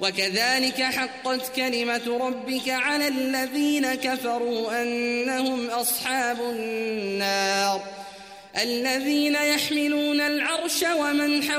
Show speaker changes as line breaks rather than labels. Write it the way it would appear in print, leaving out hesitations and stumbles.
وكذلك حقت كلمة ربك على الذين كفروا أنهم أصحاب النار الذين يحملون العرش ومن حوله